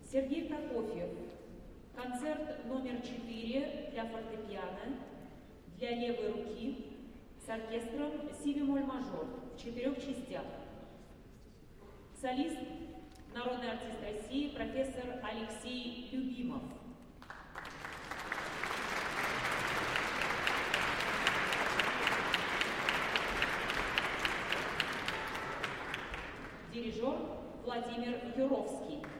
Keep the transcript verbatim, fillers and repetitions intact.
Сергей Прокофьев. Концерт номер четыре для фортепиано, для левой руки, с оркестром си бемоль мажор в четырех частях. Солист, народный артист России, профессор Алексей Любимов. Дирижер Владимир Юровский.